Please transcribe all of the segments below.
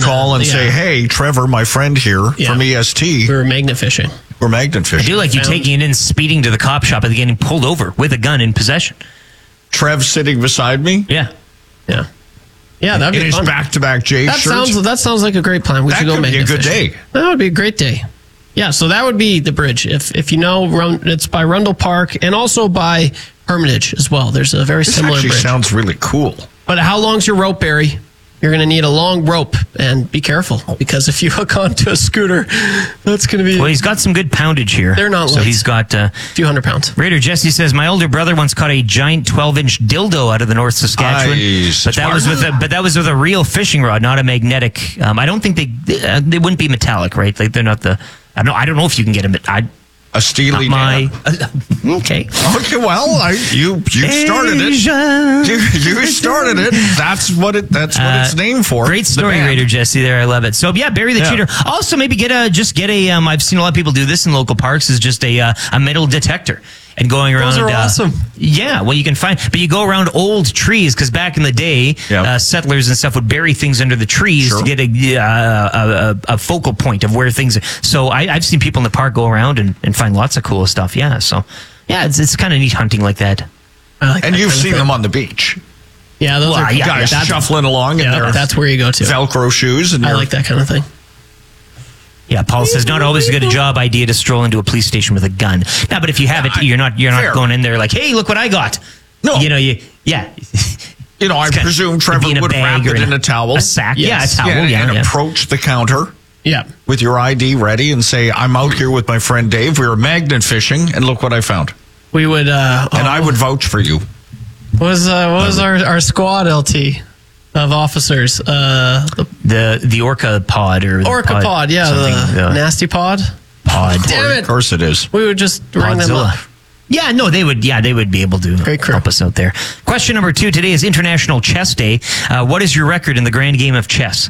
call and say, hey, Trevor, my friend here from EST. We were magnet fishing. We're magnet fishing. I do like you taking it in, speeding to the cop shop and getting pulled over with a gun in possession. Trev sitting beside me? Yeah. Yeah. Yeah, that'd be in fun. his back-to-back J shirt. That sounds like a great plan. We should go magnet fishing. That would be a good day. That would be a great day. Yeah, so that would be the bridge. If you know, it's by Rundle Park and also by Hermitage as well. There's a very similar bridge. This actually sounds really cool. But how long's your rope, Barry? You're going to need a long rope, and be careful, because if you hook onto a scooter, that's going to be... Well, he's got some good poundage here. They're not light. So he's got... a few 100 pounds. Raider Jesse says, my older brother once caught a giant 12-inch dildo out of the North Saskatchewan. But that was with a real fishing rod, not a magnetic. I don't think they wouldn't be metallic, right? Like they're not the... I don't know if you can get them. A steely Okay. Okay, well, you started it. You started it. That's what it's named for. Great story, Raider Jesse. There, I love it. So yeah, Barry the Cheater. Also, maybe get a. I've seen a lot of people do this in local parks. Is just a metal detector. And going around, those are awesome. Yeah, well, you can find, but you go around old trees because back in the day, settlers and stuff would bury things under the trees to get a focal point of where things are. So I've seen people in the park go around and find lots of cool stuff. Yeah, so yeah, it's kind of neat hunting like that. And you've seen them on the beach. Yeah, those are guys shuffling along. Yeah, that's where you go to. Velcro shoes. And I like that kind of thing. Yeah, Paul says not always a good job idea to stroll into a police station with a gun. No, but if you have it, you're not going in there like, hey, look what I got. No, I presume Trevor would wrap it in a towel, a sack, yes. A towel, and approach the counter, with your ID ready, and say, I'm out here with my friend Dave. We were magnet fishing, and look what I found. We would, and I would vouch for you. What was our squad, LT? Of officers, the Orca pod or Orca pod, the nasty pod. Damn it! Of course it is. We would just ring them up. Yeah, no, they would be able to help us out there. Question number 2 today is International Chess Day. What is your record in the grand game of chess?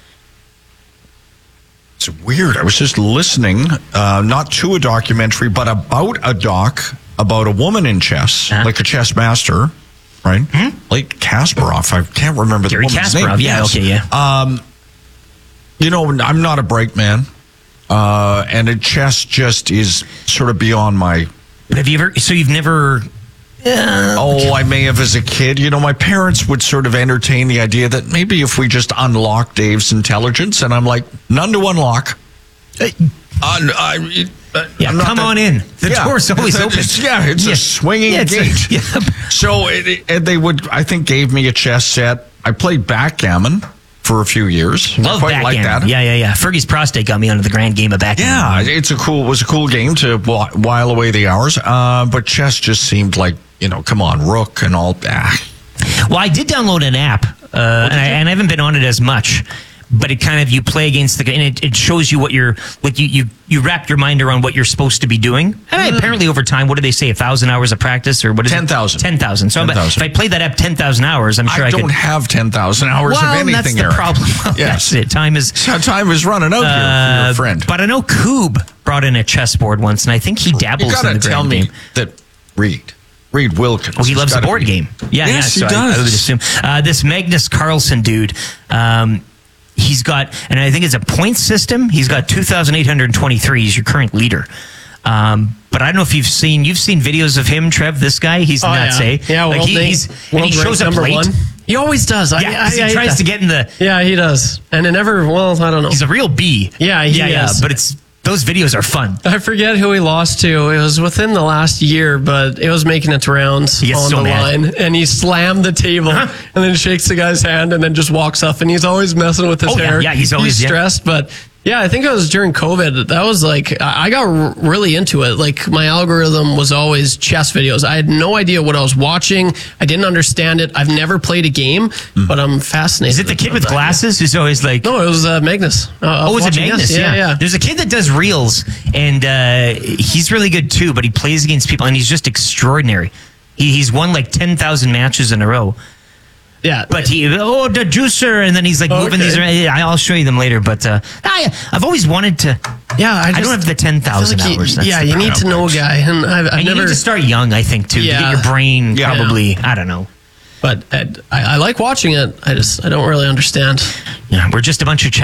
It's weird. I was just listening, not to a documentary, but about a doc about a woman in chess, like a chess master. Right? Mm-hmm. Like Kasparov. I can't remember the woman's Kasparov, name. Yeah, yes. Okay, yeah. I'm not a bright man. And chess just is sort of beyond my... Have you ever... So you've never... I may have as a kid. My parents would sort of entertain the idea that maybe if we just unlock Dave's intelligence, and I'm like, none to unlock. Come on in. The door's always open. It's a swinging gate. So they would, I think, gave me a chess set. I played backgammon for a few years. Love backgammon. Like that. Yeah. Fergie's prostate got me onto the grand game of backgammon. Yeah, it was a cool game to while away the hours. But chess just seemed like, come on, rook and all that. Well, I did download an app, and I haven't been on it as much. But it kind of, you play against and it shows you what you're, like you wrap your mind around what you're supposed to be doing. And apparently over time, what do they say, 1,000 hours of practice or what is 10,000. 10,000. So if I play that app 10,000 hours, I'm sure I don't have 10,000 hours of anything. That's the problem. Yes. That's it. Time is running out here for your friend. But I know Coob brought in a chessboard once, and I think he dabbles in the grand game. You got to tell me that Reed Wilkins. Oh, he loves the board game. Yes, he does. I would assume. This Magnus Carlsen dude, he's got, and I think it's a point system. He's got 2,823. He's your current leader. But I don't know if you've seen videos of him, Trev. This guy, he's nuts, eh? Yeah, like he shows up late. One. He always does. He tries to get in the. Yeah, he does, and it never. Well, I don't know. He's a real B. Yeah, he is. But those videos are fun. I forget who he lost to. It was within the last year, but it was making its rounds on the line. And he slammed the table and then shakes the guy's hand and then just walks up. And he's always messing with his hair. Yeah, he's always stressed. But yeah, I think it was during COVID. That was like, I got really into it. Like my algorithm was always chess videos. I had no idea what I was watching. I didn't understand it. I've never played a game, but I'm fascinated. Is it the kid with glasses who's always like... No, it was Magnus. Was it Magnus? Yeah. There's a kid that does reels, and he's really good too, but he plays against people, and he's just extraordinary. He's won like 10,000 matches in a row. Yeah, but the juicer, and then he's like moving these around. I'll show you them later. But I've always wanted to. Yeah, I don't have the 10,000 hours. You need to know a guy, and you need to start young, I think, too, to get your brain probably. I don't know. But I like watching it. I don't really understand. Yeah, we're just a bunch of